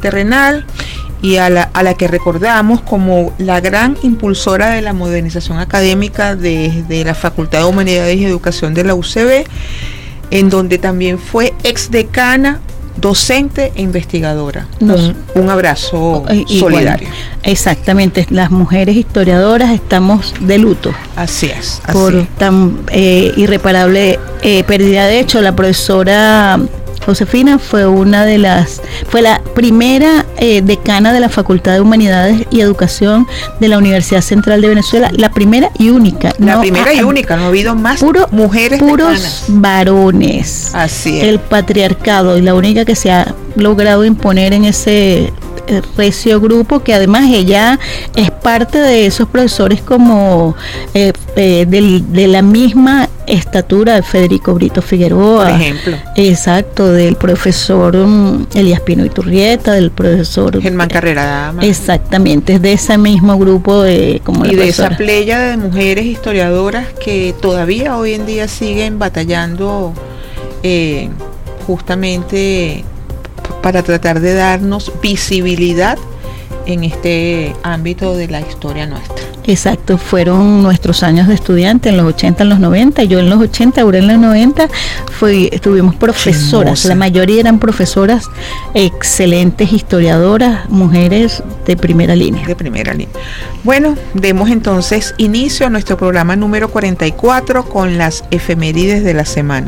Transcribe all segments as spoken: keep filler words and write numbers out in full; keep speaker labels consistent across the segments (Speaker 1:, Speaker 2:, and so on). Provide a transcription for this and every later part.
Speaker 1: terrenal, y a la, a la que recordamos como la gran impulsora de la modernización académica desde la Facultad de Humanidades y Educación de la U C B, en donde también fue exdecana, docente e investigadora.
Speaker 2: Nos,
Speaker 1: un, un abrazo
Speaker 2: y,
Speaker 1: solidario.
Speaker 2: Bueno, exactamente, las mujeres historiadoras estamos de luto.
Speaker 1: Así es. Así
Speaker 2: por
Speaker 1: es.
Speaker 2: tan eh, irreparable eh, pérdida. De hecho, la profesora Josefina fue una de las, fue la primera eh, decana de la Facultad de Humanidades y Educación de la Universidad Central de Venezuela, la primera y única.
Speaker 1: La
Speaker 2: no,
Speaker 1: primera y
Speaker 2: ah,
Speaker 1: única, no ha habido más
Speaker 2: puro,
Speaker 1: mujeres
Speaker 2: puros
Speaker 1: decanas.
Speaker 2: Varones.
Speaker 1: Así es.
Speaker 2: El patriarcado, y la única que se ha logrado imponer en ese recio grupo, que además ella es parte de esos profesores como eh, eh, del, de la misma estatura de Federico Brito Figueroa,
Speaker 1: por ejemplo.
Speaker 2: Exacto, del profesor um, Elías Pino Iturrieta, del profesor
Speaker 1: Germán Carrera Dama.
Speaker 2: Exactamente, es de ese mismo grupo de como
Speaker 1: y
Speaker 2: la
Speaker 1: de
Speaker 2: profesora.
Speaker 1: esa playa de mujeres historiadoras que todavía hoy en día siguen batallando eh, justamente para tratar de darnos visibilidad en este ámbito de la historia nuestra.
Speaker 2: Exacto, fueron nuestros años de estudiante en los ochenta, en los noventa, yo en los ochenta, ahora en los noventa, fui, tuvimos profesoras, la mayoría eran profesoras excelentes, historiadoras, mujeres de primera línea.
Speaker 1: De primera línea. Bueno, demos entonces inicio a nuestro programa número cuarenta y cuatro con las efemérides de la semana.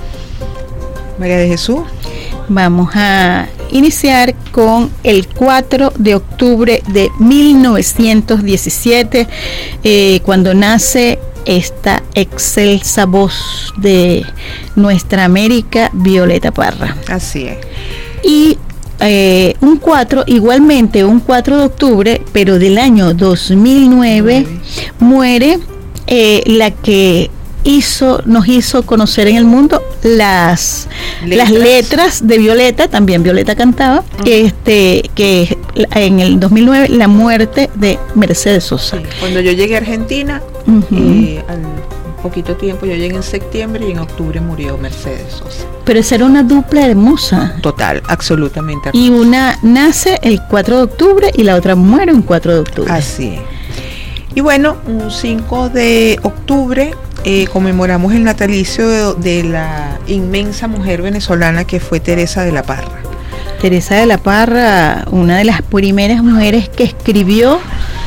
Speaker 1: María de Jesús.
Speaker 2: Vamos a iniciar con el cuatro de octubre de mil novecientos diecisiete, eh, cuando nace esta excelsa voz de nuestra América, Violeta Parra.
Speaker 1: Así es.
Speaker 2: Y eh, un cuatro, igualmente un cuatro de octubre, pero del año dos mil nueve, muere eh, la que hizo, nos hizo conocer en el mundo las letras, las letras de Violeta, también Violeta cantaba, uh-huh. este que en el dos mil nueve la muerte de Mercedes Sosa.
Speaker 1: Sí, cuando yo llegué a Argentina, uh-huh. eh, al poquito tiempo, yo llegué en septiembre y en octubre murió Mercedes Sosa.
Speaker 2: Pero esa era una dupla hermosa.
Speaker 1: Total, absolutamente hermosa.
Speaker 2: Y una nace el cuatro de octubre y la otra muere el cuatro de octubre.
Speaker 1: Así es. Y bueno, un cinco de octubre eh, conmemoramos el natalicio de, de la inmensa mujer venezolana que fue Teresa de la Parra.
Speaker 2: Teresa de la Parra, una de las primeras mujeres que escribió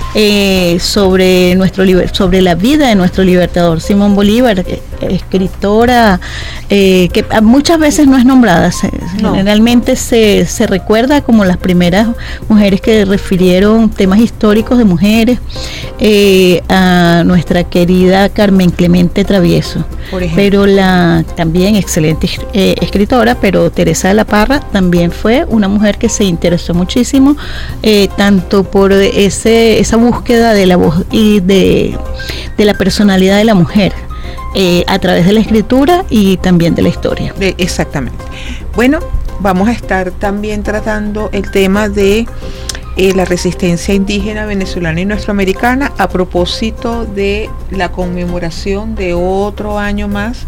Speaker 2: eh, sobre nuestro sobre la vida de nuestro libertador Simón Bolívar, eh, escritora eh, que muchas veces no es nombrada, se, no. generalmente se, se recuerda como las primeras mujeres que refirieron temas históricos de mujeres, eh, a nuestra querida Carmen Clemente Travieso, pero la también excelente eh, escritora, pero Teresa de la Parra también fue una mujer que se interesó muchísimo, eh, tanto por ese esa búsqueda de la voz y de, de la personalidad de la mujer, eh, a través de la escritura y también de la historia.
Speaker 1: De, exactamente. Bueno, vamos a estar también tratando el tema de eh, la resistencia indígena venezolana y nuestroamericana a propósito de la conmemoración de otro año más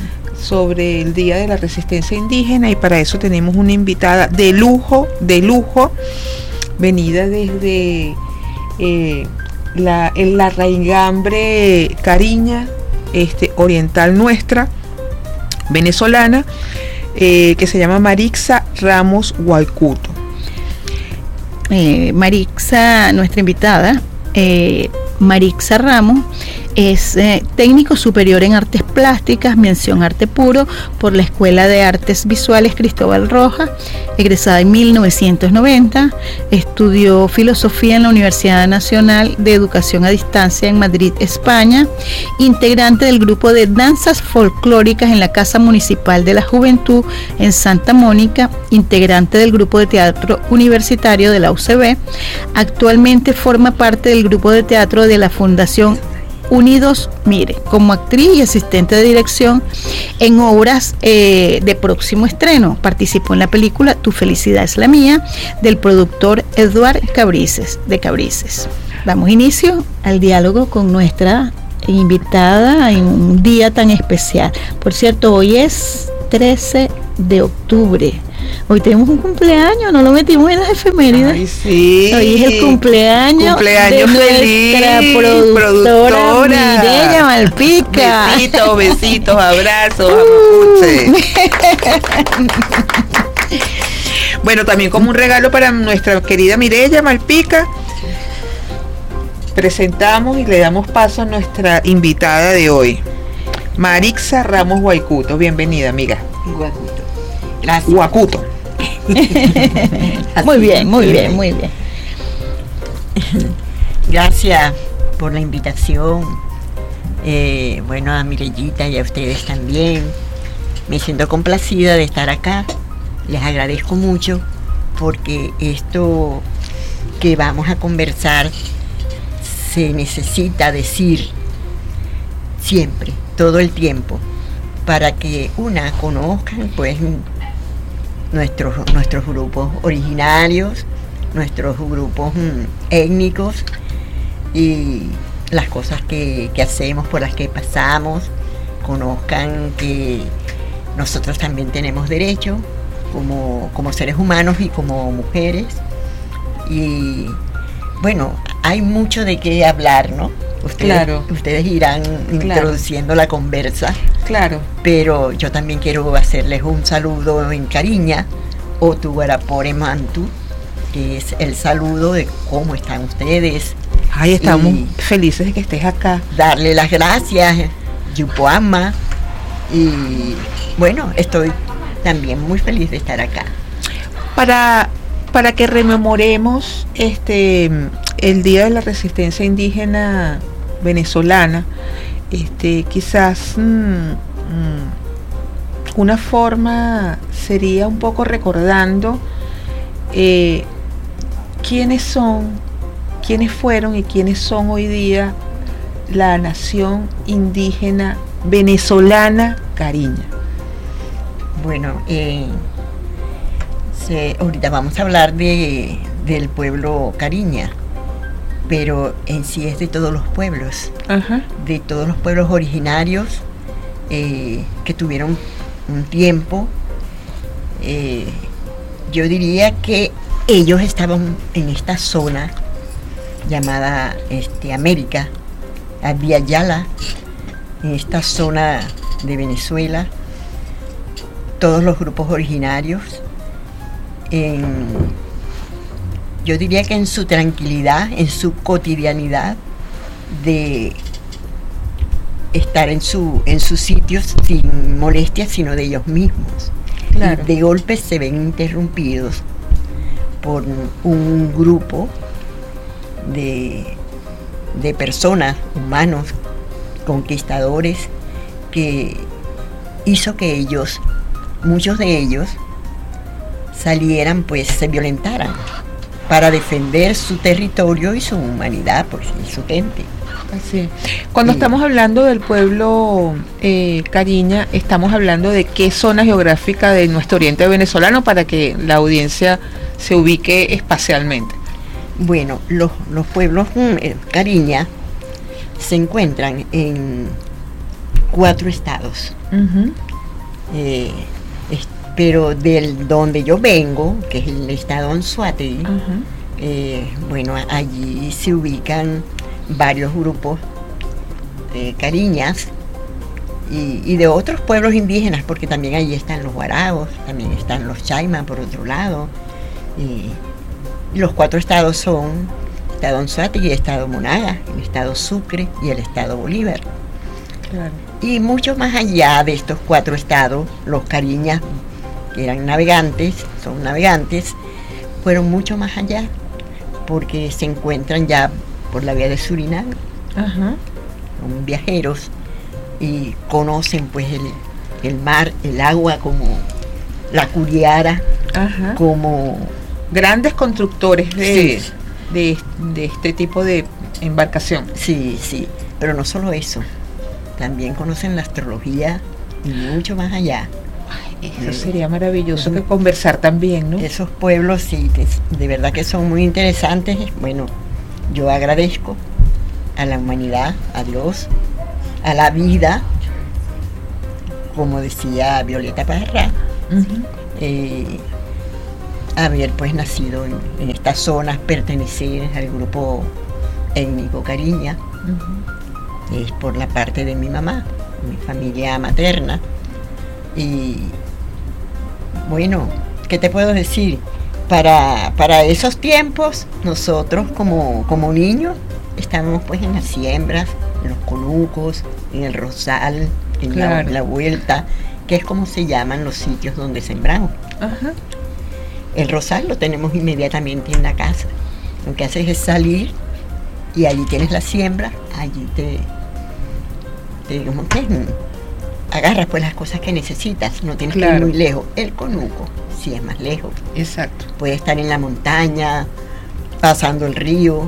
Speaker 1: sobre el Día de la Resistencia Indígena, y para eso tenemos una invitada de lujo, de lujo, venida desde eh, la, la raigambre cariña este, oriental nuestra, venezolana, eh, que se llama Marixa Ramos Gualcuto.
Speaker 2: Eh, Marixa, nuestra invitada, eh, Marixa Ramos, es eh, técnico superior en artes plásticas, mención arte puro por la Escuela de Artes Visuales Cristóbal Rojas, egresada en mil novecientos noventa, estudió filosofía en la Universidad Nacional de Educación a Distancia en Madrid, España, integrante del grupo de danzas folclóricas en la Casa Municipal de la Juventud en Santa Mónica, integrante del grupo de teatro universitario de la U C B, actualmente forma parte del grupo de teatro de la Fundación Unidos Mire, como actriz y asistente de dirección en obras eh, de próximo estreno. Participó en la película Tu felicidad es la mía, del productor Eduard Cabrices, de Cabrices. Damos inicio al diálogo con nuestra invitada en un día tan especial. Por cierto, hoy es trece de octubre, Hoy tenemos un cumpleaños, no lo metimos en las efemérides.
Speaker 1: Ay, sí.
Speaker 2: Hoy es el cumpleaños,
Speaker 1: cumpleaños
Speaker 2: de
Speaker 1: feliz,
Speaker 2: nuestra productora,
Speaker 1: productora.
Speaker 2: Mireya Malpica.
Speaker 1: Besitos, besitos, abrazos,
Speaker 2: Uh.
Speaker 1: Bueno, también como un regalo para nuestra querida Mireya Malpica, presentamos y le damos paso a nuestra invitada de hoy, Marixa Ramos Guaycuto. Bienvenida, amiga.
Speaker 3: Guacuto. Gracias.
Speaker 1: Guacuto.
Speaker 2: Muy bien, muy bien, muy bien.
Speaker 3: Gracias por la invitación. Eh, bueno, a Mirellita y a ustedes también. Me siento complacida de estar acá. Les agradezco mucho porque esto que vamos a conversar se necesita decir siempre, todo el tiempo, para que una conozcan pues nuestros, nuestros grupos originarios, nuestros grupos mm, étnicos y las cosas que, que hacemos, por las que pasamos, conozcan que nosotros también tenemos derecho como, como seres humanos y como mujeres. Y bueno, hay mucho de qué hablar, ¿no? Ustedes,
Speaker 1: Claro.
Speaker 3: ustedes irán
Speaker 1: Claro.
Speaker 3: introduciendo la conversa,
Speaker 1: Claro.
Speaker 3: pero yo también quiero hacerles un saludo en Cariña, o Tuguarapore Mantu, que es el saludo de cómo están ustedes.
Speaker 1: Ay, estamos
Speaker 3: Y
Speaker 1: felices de que estés acá.
Speaker 3: darle las gracias, Yupoama, y bueno, estoy también muy feliz de estar acá.
Speaker 1: Para, para que rememoremos este el Día de la Resistencia Indígena Venezolana, este quizás mm, mm, una forma sería un poco recordando eh, quiénes son, quiénes fueron y quiénes son hoy día la nación indígena venezolana Cariña.
Speaker 3: Bueno, eh, se, ahorita vamos a hablar de, del pueblo Cariña, pero en sí es de todos los pueblos,
Speaker 1: Ajá.
Speaker 3: de todos los pueblos originarios eh, que tuvieron un tiempo. Eh, yo diría que ellos estaban en esta zona llamada este, América, Abya-Yala, en esta zona de Venezuela, todos los grupos originarios, en, yo diría que en su tranquilidad, en su cotidianidad de estar en su en sus sitios sin molestias sino de ellos mismos.
Speaker 1: Claro.
Speaker 3: Y de golpe se ven interrumpidos por un grupo de, de personas, humanos, conquistadores, que hizo que ellos, muchos de ellos, salieran, pues se violentaran para defender su territorio y su humanidad, pues, y su gente.
Speaker 1: Así. Cuando
Speaker 3: Sí.
Speaker 1: estamos hablando del pueblo eh, Cariña, estamos hablando de qué zona geográfica de nuestro oriente venezolano para que la audiencia se ubique espacialmente.
Speaker 3: Bueno, los, los pueblos mm, eh, Cariña se encuentran en cuatro estados.
Speaker 1: Uh-huh.
Speaker 3: Eh, es- pero del donde yo vengo, que es el estado Anzoátegui,
Speaker 1: Uh-huh.
Speaker 3: eh, bueno, allí se ubican varios grupos de Cariñas y, y de otros pueblos indígenas, porque también allí están los guaraos, también están los Chayma por otro lado. Y los cuatro estados son estado Anzoátegui, estado Monaga, el estado Sucre y el estado Bolívar.
Speaker 1: Claro.
Speaker 3: Y mucho más allá de estos cuatro estados, los Cariñas, que eran navegantes, son navegantes, fueron mucho más allá, porque se encuentran ya por la vía de Surinam,
Speaker 1: Ajá.
Speaker 3: son viajeros y conocen pues el, el mar, el agua, como la Curiara,
Speaker 1: Ajá.
Speaker 3: como
Speaker 1: Grandes constructores de,
Speaker 3: Sí.
Speaker 1: de, de este tipo de embarcación.
Speaker 3: sí, sí, pero no solo eso, también conocen la astrología y mucho más allá.
Speaker 1: Eso
Speaker 3: Sí.
Speaker 1: sería maravilloso
Speaker 3: Ujú.
Speaker 1: que conversar también, ¿no?
Speaker 3: Esos pueblos sí, que es- de verdad que son muy interesantes. Bueno, yo agradezco a la humanidad, a Dios, a la vida, como decía Violeta Parra,
Speaker 1: Ujú.
Speaker 3: eh, haber pues nacido en, en estas zonas, pertenecer al grupo étnico Cariña. Uh-huh. Es por la parte de mi mamá, mi familia materna. Y bueno, ¿qué te puedo decir? Para, para esos tiempos, nosotros como, como niños, estamos pues en las siembras, en los conucos, en el rosal, en claro. la, la vuelta, que es como se llaman los sitios donde sembramos. Ajá. El rosal lo tenemos inmediatamente en la casa. Lo que haces es salir y allí tienes la siembra, allí te, te digamos que agarras pues las cosas que necesitas, no tienes claro. que ir muy lejos. El conuco sí es más lejos.
Speaker 1: Exacto.
Speaker 3: Puede estar en la montaña, pasando el río,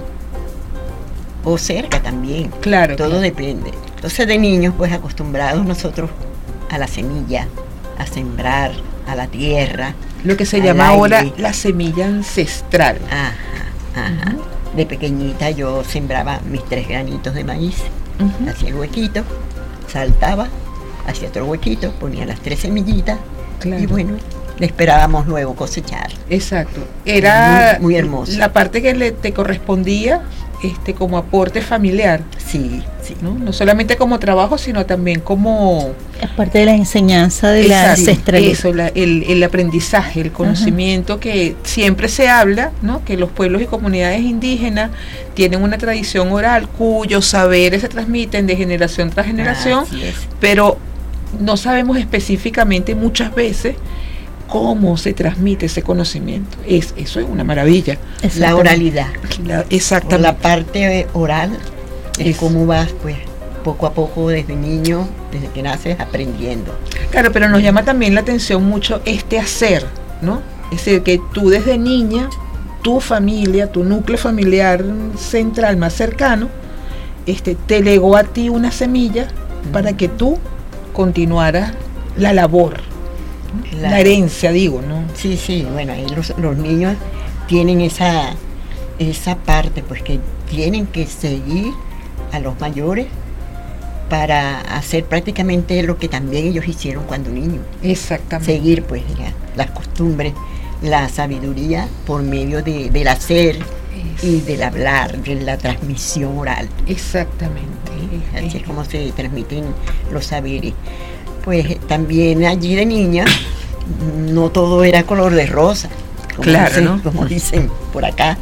Speaker 3: o cerca también.
Speaker 1: Claro.
Speaker 3: Todo
Speaker 1: claro.
Speaker 3: depende. Entonces de niños pues acostumbrados nosotros a la semilla, a sembrar, a la tierra.
Speaker 1: Lo que se llama aire. Ahora la semilla ancestral.
Speaker 3: Ajá, ajá. Uh-huh. De pequeñita yo sembraba mis tres granitos de maíz, uh-huh. hacía el huequito, saltaba, hacía otro huequito, ponía las tres semillitas, claro. y bueno, le esperábamos luego cosechar.
Speaker 1: Exacto. Era
Speaker 3: muy, muy hermoso.
Speaker 1: La parte que le te correspondía este como aporte familiar.
Speaker 3: Sí, sí.
Speaker 1: ¿No? No solamente como trabajo, sino también como...
Speaker 2: Es parte de la enseñanza de
Speaker 1: Exacto,
Speaker 2: la ancestralidad.
Speaker 1: Eso, la, el, el aprendizaje, el conocimiento. Ajá. Que siempre se habla, ¿no? Que los pueblos y comunidades indígenas tienen una tradición oral cuyos saberes se transmiten de generación tras generación,
Speaker 3: ah,
Speaker 1: pero no sabemos específicamente muchas veces cómo se transmite ese conocimiento. Es, eso es una maravilla.
Speaker 3: La oralidad.
Speaker 1: La, exactamente.
Speaker 3: La parte oral es, es cómo vas, pues, poco a poco desde niño, desde que naces, aprendiendo.
Speaker 1: Claro, pero nos llama también la atención mucho este hacer, ¿no? Es decir, que tú desde niña, tu familia, tu núcleo familiar central más cercano, este, te legó a ti una semilla uh-huh. para que tú continuaras la labor. La, la herencia, digo, ¿no?
Speaker 3: Sí, sí, bueno, ahí los, los niños tienen esa, esa parte, pues que tienen que seguir a los mayores para hacer prácticamente lo que también ellos hicieron cuando niños.
Speaker 1: Exactamente.
Speaker 3: Seguir, pues, ya, las costumbres, la sabiduría por medio de, del hacer Eso. Y del hablar, de la transmisión oral.
Speaker 1: Exactamente.
Speaker 3: Así es como se transmiten los saberes. Pues también allí de niña no todo era color de rosa, como,
Speaker 1: claro,
Speaker 3: dicen,
Speaker 1: ¿no?
Speaker 3: como dicen por acá.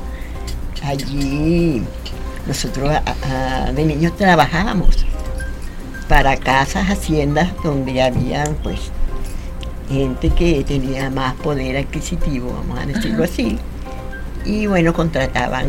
Speaker 3: Allí nosotros a, a, de niños trabajábamos para casas, haciendas donde había pues gente que tenía más poder adquisitivo, vamos a decirlo Ajá. así, y bueno, contrataban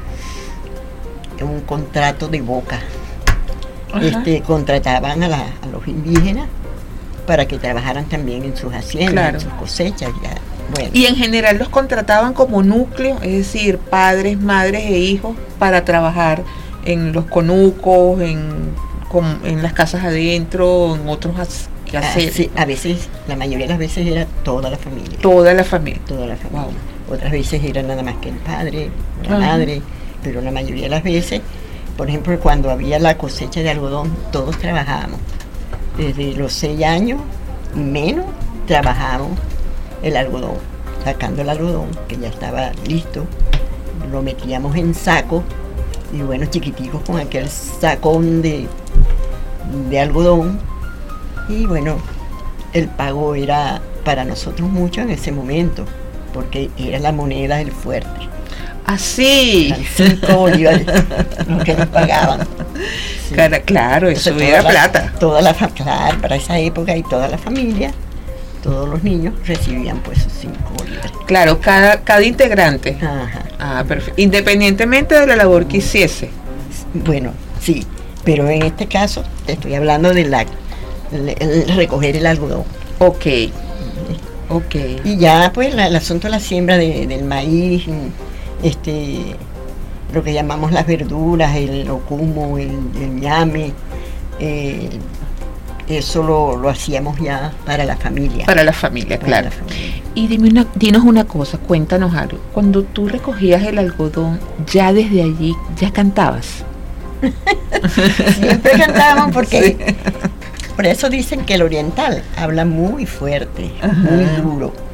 Speaker 3: un contrato de boca. Este, contrataban a, la, a los indígenas para que trabajaran también en sus haciendas, claro. en sus cosechas. Ya. Bueno.
Speaker 1: Y en general los contrataban como núcleo, es decir, padres, madres e hijos para trabajar en los conucos, en, con, en las casas adentro, en otros quehaceres.
Speaker 3: Ah, sí, a veces, la mayoría de las veces era toda la familia.
Speaker 1: Toda la familia.
Speaker 3: Toda la familia. Wow. Otras veces era nada más que el padre, la Ajá. madre, pero la mayoría de las veces, por ejemplo, cuando había la cosecha de algodón, todos trabajábamos. Desde los seis años y menos trabajábamos el algodón, sacando el algodón, que ya estaba listo, lo metíamos en saco, y bueno, chiquiticos con aquel sacón de, de algodón, y bueno, el pago era para nosotros mucho en ese momento, porque era la moneda del fuerte.
Speaker 1: Así.
Speaker 3: Eran cinco bolívares lo que nos pagaban.
Speaker 1: Sí. Claro, claro, eso Entonces, era
Speaker 3: la,
Speaker 1: plata.
Speaker 3: Toda la claro, para esa época y toda la familia, todos los niños recibían pues sus cinco bolívares.
Speaker 1: Claro, cada, cada integrante.
Speaker 3: Ajá.
Speaker 1: Ah, perfecto. Independientemente de la labor que hiciese.
Speaker 3: Bueno, sí, pero en este caso te estoy hablando de la el, el recoger el algodón.
Speaker 1: Ok. Ok.
Speaker 3: Y ya pues la, el asunto de la siembra de, del maíz, este lo que llamamos las verduras, el ocumo, el, el ñame, eh, eso lo, lo hacíamos ya para la familia.
Speaker 1: Para la familia,
Speaker 3: para
Speaker 1: claro. La familia. Y dime una, dinos una cosa, cuéntanos algo. Cuando tú recogías el algodón, ya desde allí, ya cantabas.
Speaker 3: Siempre cantábamos porque, sí. Por eso dicen que el oriental habla muy fuerte, Ajá. muy duro.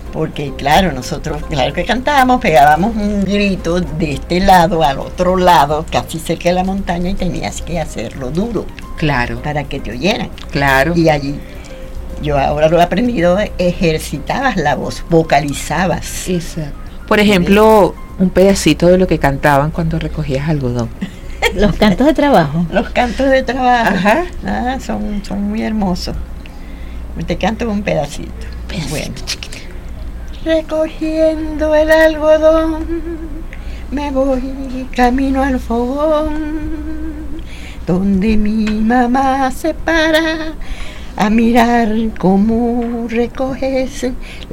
Speaker 3: porque claro, nosotros, claro que cantábamos, pegábamos un grito de este lado al otro lado, casi cerca de la montaña, y tenías que hacerlo duro.
Speaker 1: Claro.
Speaker 3: Para que te oyeran.
Speaker 1: Claro.
Speaker 3: Y allí, yo ahora lo he aprendido, ejercitabas la voz, vocalizabas.
Speaker 1: Exacto. Por ejemplo, un pedacito de lo que cantaban cuando recogías algodón.
Speaker 2: Los cantos de trabajo.
Speaker 3: Los cantos de trabajo.
Speaker 1: Ajá.
Speaker 3: Ah, son, son muy hermosos. Te canto un pedacito.
Speaker 1: Pedacito,
Speaker 3: Bueno.
Speaker 1: chiquito.
Speaker 3: Recogiendo el algodón, me voy camino al fogón, donde mi mamá se para a mirar cómo recoges